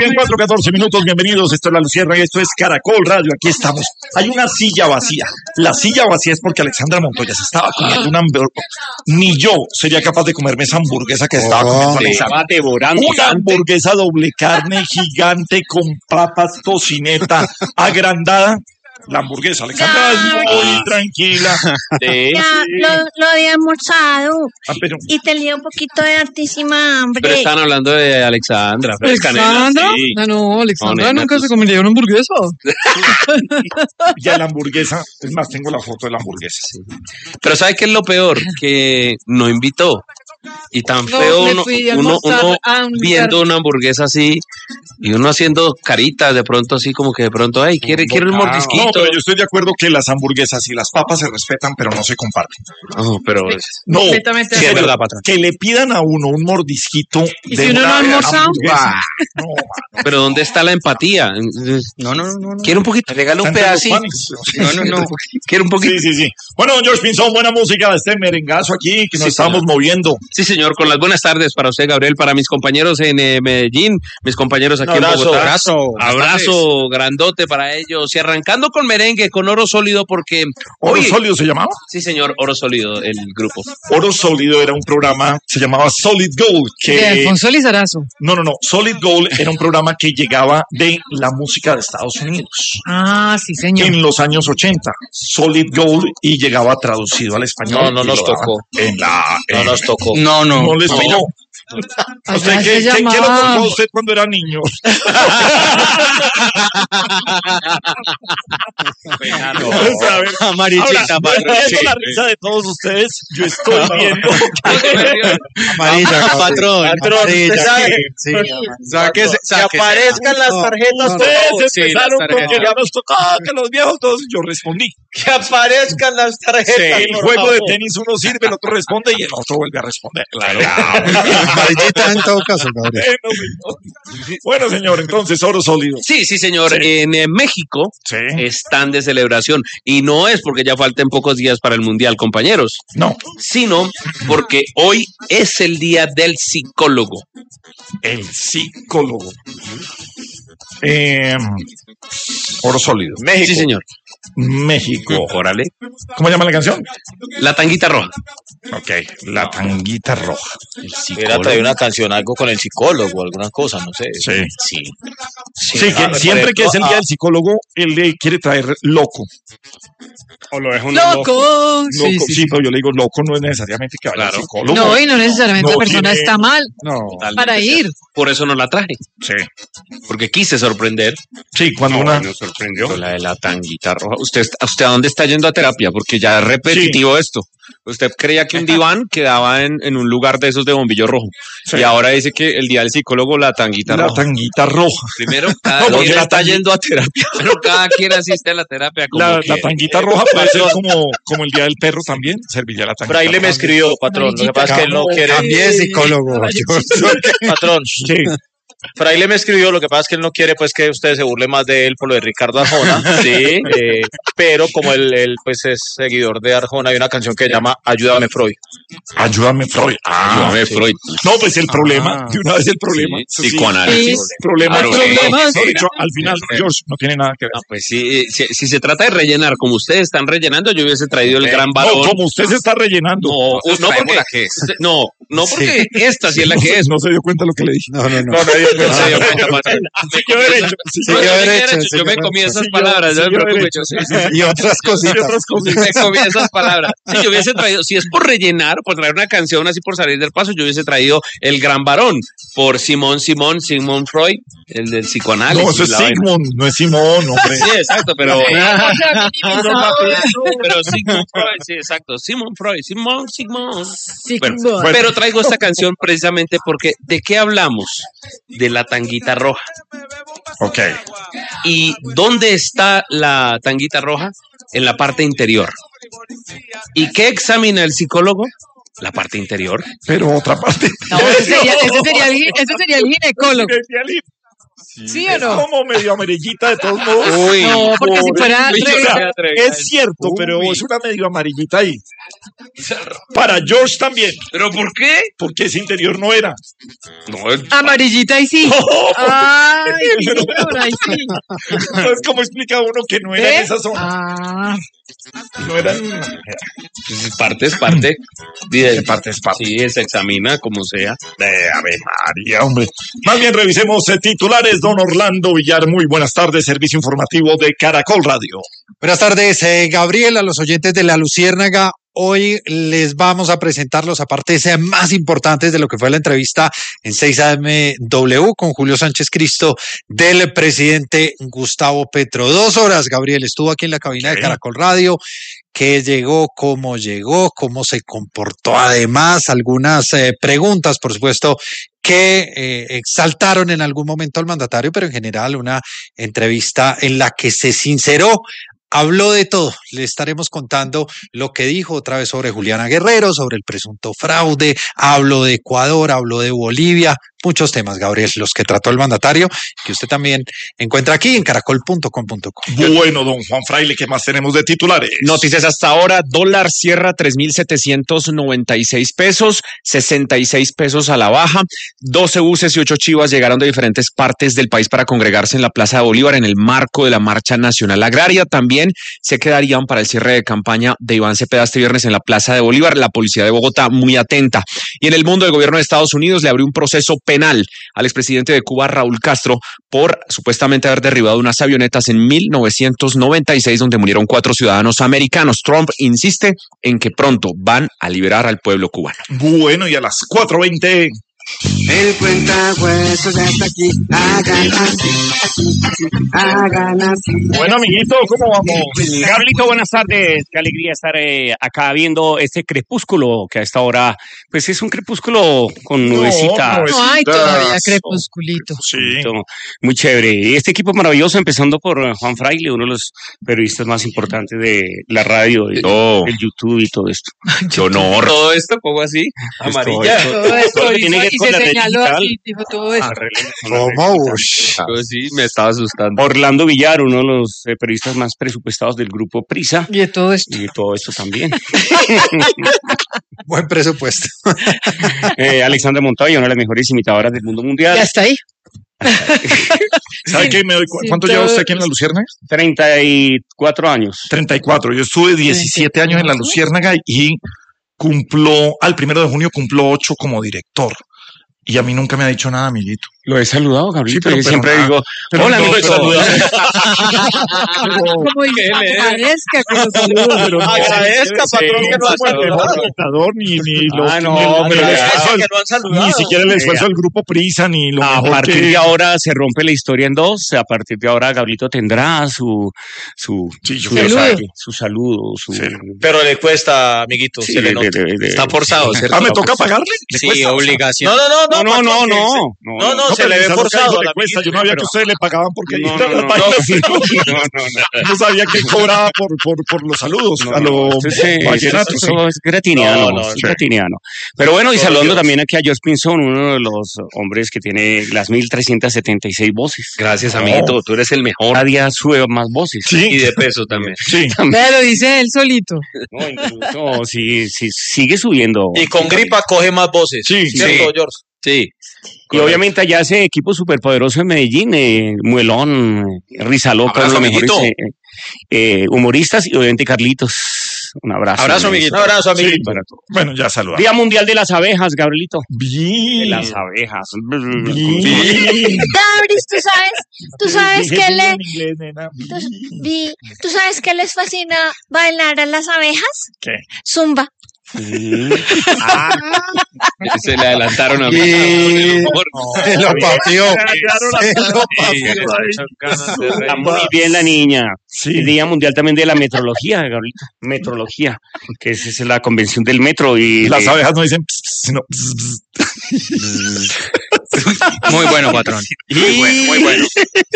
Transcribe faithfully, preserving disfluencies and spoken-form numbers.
bien, cuatro, catorce minutos, bienvenidos, esto es La Lucierna y esto es Caracol Radio, aquí estamos. Hay una silla vacía, la silla vacía es porque Alexandra Montoya se estaba comiendo una hamburguesa, ni yo sería capaz de comerme esa hamburguesa que estaba comiendo Alexandra. Estaba devorando. Una hamburguesa doble carne gigante con papas, tocineta, agrandada. La hamburguesa, Alexandra, es muy tranquila. Sí. Ya, lo, lo había almorzado. Ah, pero... Y tenía un poquito de hartísima hambre. Pero están hablando de Alexandra. ¿Alexandra? Sí. No, no, Alexandra No, nena, nunca pues- se comería una hamburguesa. Ya la hamburguesa, es más, tengo la foto de la hamburguesa. Pero ¿sabe qué es lo peor? Que no invitó. Y tan No, feo me uno, fui a uno, almorzar uno a un viendo lugar. una hamburguesa así y uno haciendo caritas de pronto así como que de pronto, ay, quiere, quiere un mordisquito. No, pero yo estoy de acuerdo que las hamburguesas y las papas se respetan, pero no se comparten. No, pero No, Completamente de sí, es acuerdo. verdad, patrón. que le pidan a uno un mordisquito. ¿Y de si uno no una ha almorzado? hamburguesa. No, mano. Pero ¿dónde está la empatía? No, no, no, no. ¿Quiere un poquito? Regala un Está entre los pedacito. panes. No, no, no. ¿Quiere un poquito? Sí, sí, sí. Bueno, don George Pinzón, buena música, este merengazo aquí que nos Sí, estamos señor. moviendo. Sí, señor, con las buenas tardes para usted, Gabriel, para mis compañeros en eh, Medellín, mis compañeros aquí Un abrazo, en Bogotá. abrazo. Abrazo grandote para ellos. Y arrancando con merengue, con oro sólido, porque ¿Oro hoy- Sólido se llamaba? Sí, señor, oro sólido, el grupo. Oro Sólido era un programa, se llamaba Solid Gold, De que... Alfonso Lizarazo. No, no, no, Solid Gold era un programa que llegaba de la música de Estados Unidos. Ah, sí, señor. En los años ochenta, Solid Gold, y llegaba traducido al español. No, no y nos lo daban tocó. En la, No en- nos tocó. No, no. no les no. tocó. ¿Usted Allá qué, se qué- qué lo llamaba- tocó a usted cuando era niño? A ver, Amarillita, ahora, patrón. viendo la risa de todos ustedes, yo estoy viendo Amarilla, patrón. Patrón, Amarilla, usted sabe. sí, sí. Saque, que aparezcan las tarjetas no, ustedes todos. Sí, empezaron las con que tarjetas. ya nos tocaba, que los viejos todos, yo respondí. Que aparezcan las tarjetas. El por juego de favor. tenis uno sirve, el otro responde y el otro vuelve a responder. Claro. Amarillita en todo caso, Gabriel. Bueno, señor. Bueno, señor, entonces, oro sólido. Sí, sí, señor. Sí. En eh, México Sí. están de celebración. Y no es porque ya falten pocos días para el Mundial, compañeros, No, sino porque hoy es el día del psicólogo. el psicólogo. Eh, oro sólido. México. Sí, señor. México. Órale. ¿Cómo llama la canción? La tanguita roja. Ok, la tanguita roja. Hubiera traído una canción, algo con el psicólogo, alguna cosa, no sé. Sí. Sí. Sí, que claro, siempre por que es el ejemplo, día ah. del psicólogo, él le quiere traer loco. O lo es ¡Loco! Sí, Loco, sí, sí, sí. pero yo le digo loco no es necesariamente que vaya al Claro. psicólogo. No, y no necesariamente No la persona tiene- está mal No. para ir. Por eso no la traje. Sí, Porque quise sorprender. sí, cuando una... Me sorprendió. Con la de la tanguita roja. ¿Usted, ¿Usted a dónde está yendo a terapia? Porque ya es repetitivo esto. Usted creía que un diván quedaba en, en un lugar de esos de bombillo rojo. Sí. Y ahora dice que el día del psicólogo, la tanguita La roja. tanguita roja. Primero, cada No, porque quien la está tangui- yendo a terapia. Pero cada quien asiste a la terapia como La, la quiere. tanguita roja puede ser como, como el día del perro también. Serviría la tanguita Fraile me roja. escribió, patrón. Lo que pasa es que él no quiere. Cambié de psicólogo. Patrón, Sí, Fraile me escribió, lo que pasa es que él no quiere pues que usted se burle más de él por lo de Ricardo Arjona, sí, eh, pero como él, él, pues es seguidor de Arjona, hay una canción que se llama Ayúdame Freud. ayúdame Freud. Ah, Ayúdame, sí. Freud. No, pues el problema, de una vez el problema. Sí, psicoanálisis. Sí. Problema. Claro, problemas. De hecho, al final, George, no tiene nada que ver. Ah, pues sí, si, si se trata de rellenar como ustedes están rellenando, yo hubiese traído el gran No, varón. como usted se está rellenando. No, no, porque, usted- no, no porque esta sí es la no, que se- es. no se dio cuenta lo que le dije. No, no, no. No, nadie No se dio cuenta, patrón. Siguió derecho. sí, No, siguió yo, derecho, derecho, yo siguió me derecho. comí esas Siguió- palabras, no me siguió preocupe, derecho. yo sí, sí, sí. Y otras Y cositas. otras cosas. Me comí esas palabras. Si yo hubiese traído, si es por rellenar, por traer una canción así por salir del paso, yo hubiese traído El Gran Varón por Simón Simón, Sigmund Freud, el del psicoanálisis. No, eso es la vaina. Sigmund, no es Simón, hombre. Sí, exacto, pero. O sea, minimizado. Pero Sigmund Freud, sí, exacto. Sigmund Freud, Simón, Sigmund. Sí, Bueno, bueno. pero traigo esta canción precisamente porque ¿de qué hablamos? De la tanguita roja. Ok. ¿Y dónde está la tanguita roja? En la parte interior. ¿Y qué examina el psicólogo? La parte interior. Pero otra parte. No, ese sería, ese sería el, ese sería el ginecólogo. ¿Sí o Es no? como medio amarillita de todos modos. Uy, No, porque si fuera Uy, yo re- me atreví a Es decir. cierto, pero Uy. es una medio amarillita ahí. Para George también, ¿Pero por qué? porque ese interior no era. No, el- amarillita y sí. No, Ah, Ay, señor, ay, sí. Entonces, ¿cómo explica uno que no era ¿Eh? en esa zona? Ah, No eran... Pues es parte, es parte. De, parte es parte. Sí, se examina como sea. Eh, Ave María, hombre. Más bien revisemos eh, titulares. Don Orlando Villar, muy buenas tardes. Servicio informativo de Caracol Radio. Buenas tardes, eh, Gabriel, a los oyentes de La Luciérnaga. Hoy les vamos a presentar los apartes eh, más importantes de lo que fue la entrevista en seis A M W con Julio Sánchez Cristo del presidente Gustavo Petro. Dos horas, Gabriel, estuvo aquí en la cabina Sí. de Caracol Radio, que llegó, cómo llegó, cómo se comportó. Además, algunas eh, preguntas, por supuesto, que eh, exaltaron en algún momento al mandatario, pero en general una entrevista en la que se sinceró. Habló de todo, le estaremos contando lo que dijo otra vez sobre Juliana Guerrero, sobre el presunto fraude, habló de Ecuador, habló de Bolivia, muchos temas, Gabriel, los que trató el mandatario, que usted también encuentra aquí en caracol punto com punto co. Bueno, don Juan Fraile, ¿qué más tenemos de titulares? Noticias hasta ahora, dólar cierra tres mil setecientos noventa y seis pesos, sesenta y seis pesos a la baja. doce buses y ocho chivas llegaron de diferentes partes del país para congregarse en la Plaza de Bolívar en el marco de la Marcha Nacional Agraria. También se quedarían para el cierre de campaña de Iván Cepeda este viernes en la Plaza de Bolívar. La policía de Bogotá muy atenta. Y en el mundo, el gobierno de Estados Unidos le abrió un proceso penal al expresidente de Cuba, Raúl Castro, por supuestamente haber derribado unas avionetas en mil novecientos noventa y seis donde murieron cuatro ciudadanos americanos. Trump insiste en que pronto van a liberar al pueblo cubano. Bueno, y a las cuatro veinte... El cuentahuesos ya está aquí, hagan así, así, así, hagan así. Bueno, amiguito, ¿cómo vamos? Carlito, buenas tardes. Qué alegría estar eh, acá viendo este crepúsculo que a esta hora, pues es un crepúsculo con No, nubecitas. nubecitas. ay, todavía crepusculito. Sí. Muy chévere. Y este equipo maravilloso, empezando por eh, Juan Fraile, uno de los periodistas más importantes de la radio, de, No. del YouTube y todo esto. Qué honor. Todo esto, ¿cómo así? Pues Amarilla. todo Todo esto Todo lo que hizo tiene que ver y con se la red señaló digital. así, dijo todo esto. ¿Cómo? Ush. Yo sí, me estaba asustando. Orlando Villar, uno de los eh, periodistas más presupuestados del grupo Prisa. Y de todo esto. Y de todo esto también. Buen presupuesto. eh, Alexandra Montoya, una de las mejores imitadoras del mundo mundial. Ya está ahí. ¿Sabe qué? Me doy cu- Sí, ¿Cuánto todo- lleva usted aquí en La Luciérnaga? treinta y cuatro años. treinta y cuatro. Yo estuve diecisiete años en La Luciérnaga y cumplo, al primero de junio cumplo ocho como director. Y a mí nunca me ha dicho nada, amiguito. Lo he saludado, Gabriel. Sí, pero- yo pero siempre nada. digo, Pero hola, no, amiguito. pero- Como dice, agradezca que lo saludo. Pero no, Agradezca, sí, patrón, que no ha como el saludado. mejor espectador, ni, ni, lo- Ah, ni no, el, ni el pero esfuerzo del- que no han saludado. ni siquiera el esfuerzo del grupo Prisa, ni lo A mejor partir que... de ahora se rompe la historia en dos. A partir de ahora, Gabrielito tendrá su su Sí, yo su, creo que Saludo. saque, su saludo, su Sí. Pero le cuesta, amiguito, Sí, se le de- nota. de- de- Está forzado, ¿cierto? Ah, ¿me toca pagarle? ¿Le Sí, cuesta? obligación. No, no, no, No, no, patrón, no, que no, se- no, No, no, No, se pero le ve quizás lo que forzado. dijo a le la cuesta. Yo no amiguito, sabía que pero- ustedes le pagaban porque No, ahí no, está la no, página, no, pero no, no, no. no sabía que él cobraba por, por, por los saludos No, a no, los eso es- vallenatos. eso es gratiniano, No, no, es sí. gratiniano. Pero bueno, y Por saludando Dios. también aquí a Josh Pinson, uno de los hombres que tiene las mil trescientas setenta y seis voces. Gracias, amiguito. Tú eres el mejor. Cada día sube más voces. Sí, Y de peso también. sí. Ya lo dice él solito. No, incluso sí, sí, sigue subiendo. Y con gripa coge más voces. Sí, ¿Cierto, sí. George? Sí. Y obviamente allá ese equipo superpoderoso de Medellín, eh, Muelón, eh, Rizaloca, Abrazo, uno de los mejores amiguito. eh, eh, humoristas, y obviamente Carlitos. Un abrazo. Abrazo, Un amiguito. Un abrazo, amiguito. para todos. Bueno, ya saludamos. Día Mundial de las Abejas, Gabrielito. De Bien. las abejas. Bien. Dabris, ¿tú sabes? ¿Tú sabes Dije que bien le... en inglés, nena. ¿Tú, vi- ¿tú sabes que les fascina bailar a las abejas? ¿Qué? Zumba. Ah, Se le adelantaron a mí. Y se lo papió. Se lo Sí, papió. está muy bien la niña. Sí. El Día Mundial también de la Metrología, Gabrielito. Metrología, que es, es la convención del metro. Y Las de- abejas no dicen ps, ps, sino ps, ps. Muy bueno, patrón. Muy bueno, muy bueno.